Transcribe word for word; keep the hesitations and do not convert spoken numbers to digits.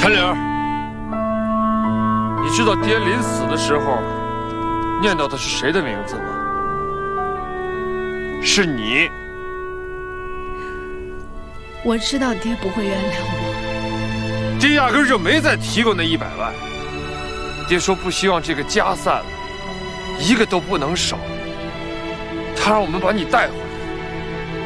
韩玲，你知道爹临死的时候念叨的是谁的名字吗？是你。 我知道爹不会原谅我， 爹压根就没再提过那一百万。爹说不希望这个家散了，一个都不能少。他让我们把你带回来。